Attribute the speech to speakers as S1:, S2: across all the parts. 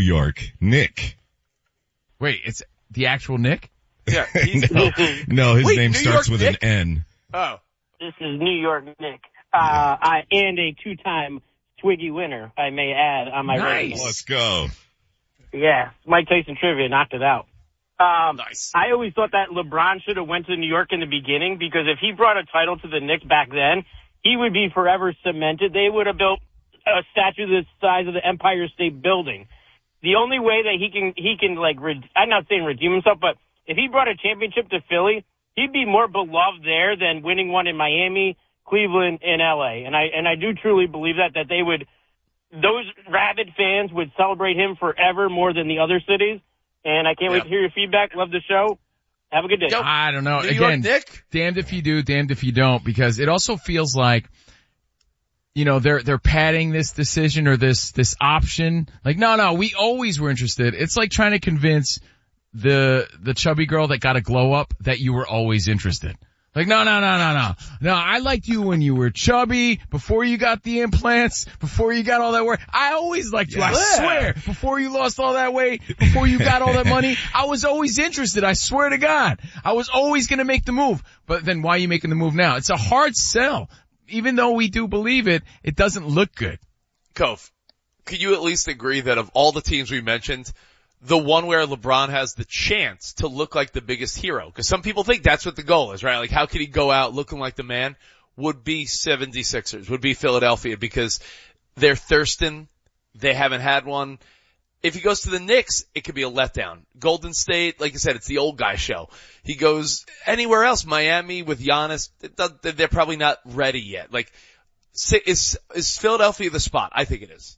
S1: York. Nick.
S2: Wait, it's the actual Nick?
S3: Yeah.
S1: No, his
S3: Wait,
S1: name
S3: New
S1: starts
S3: York
S1: with
S3: Nick?
S1: an N.
S3: Oh.
S4: This is New York Nick. And a 2-time Twiggy winner, I may add, on my resume.
S1: Let's go.
S4: Yeah, Mike Tyson trivia knocked it out.
S3: Nice.
S4: I always thought that LeBron should have went to New York in the beginning because if he brought a title to the Knicks back then, he would be forever cemented. They would have built a statue the size of the Empire State Building. The only way that he can like, I'm not saying redeem himself, but if he brought a championship to Philly, he'd be more beloved there than winning one in Miami, Cleveland, and LA. And I do truly believe that those rabid fans would celebrate him forever more than the other cities. And I can't wait to hear your feedback. Love the show. Have a good day.
S2: I don't know.
S3: New York
S2: Again,
S3: Nick?
S2: damned if you do, damned if you don't, because it also feels like, they're padding this decision or this option. Like, no, we always were interested. It's like trying to convince the chubby girl that got a glow up that you were always interested. Like, no. No, I liked you when you were chubby, before you got the implants, before you got all that work. I always liked you. I swear. Before you lost all that weight, before you got all that money, I was always interested. I swear to God. I was always going to make the move. But then why are you making the move now? It's a hard sell. Even though we do believe it, it doesn't look good.
S3: Kove, could you at least agree that of all the teams we mentioned, the one where LeBron has the chance to look like the biggest hero? Because some people think that's what the goal is, right? Like, how could he go out looking like the man? Would be 76ers, would be Philadelphia, because they're thirsting. They haven't had one. If he goes to the Knicks, it could be a letdown. Golden State, like you said, it's the old guy show. He goes anywhere else, Miami with Giannis, they're probably not ready yet. Like, is Philadelphia the spot? I think it is.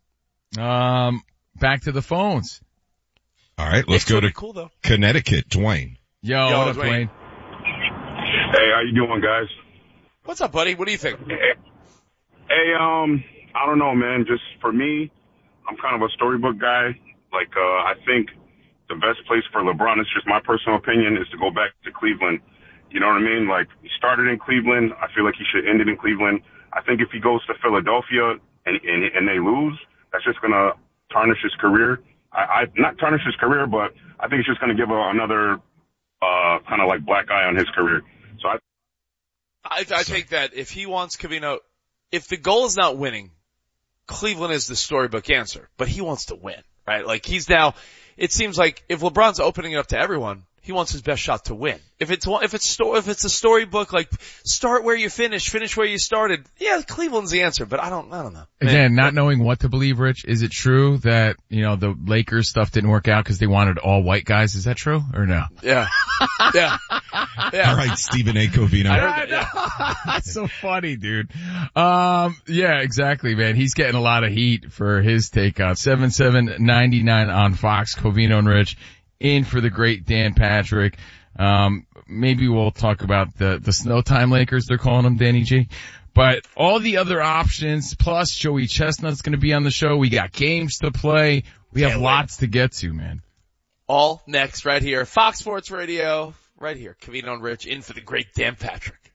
S2: Back to the phones.
S1: All right, let's go to
S3: cool, though.
S1: Connecticut. Dwayne.
S2: Yo, what up, Dwayne?
S5: Hey, how you doing, guys?
S3: What's up, buddy? What do you think?
S5: Hey, I don't know, man. Just for me, I'm kind of a storybook guy. Like, I think the best place for LeBron, it's just my personal opinion, is to go back to Cleveland. You know what I mean? Like, he started in Cleveland. I feel like he should end it in Cleveland. I think if he goes to Philadelphia and they lose, that's just going to tarnish his career. Not tarnish his career, but I think it's just going to give another kind of like black eye on his career. So
S3: I think that if he wants Covino, if the goal is not winning, Cleveland is the storybook answer, but he wants to win, right? Like, it seems like if LeBron's opening it up to everyone, he wants his best shot to win. If it's a storybook, like, start where you finish where you started. Yeah, Cleveland's the answer, but I don't know.
S2: Again, not knowing what to believe, Rich. Is it true that, the Lakers stuff didn't work out because they wanted all white guys? Is that true or no?
S3: Yeah.
S1: All right, Stephen A. Covino.
S2: That's so funny, dude. Yeah, exactly, man. He's getting a lot of heat for his take on 7799 on Fox. Covino and Rich in for the great Dan Patrick. Maybe we'll talk about the Snowtime Lakers, they're calling them, Danny G. But all the other options, plus Joey Chestnut's going to be on the show. We got games to play. We have lots to get to, man.
S3: All next right here. Fox Sports Radio, right here. Covino and Rich in for the great Dan Patrick.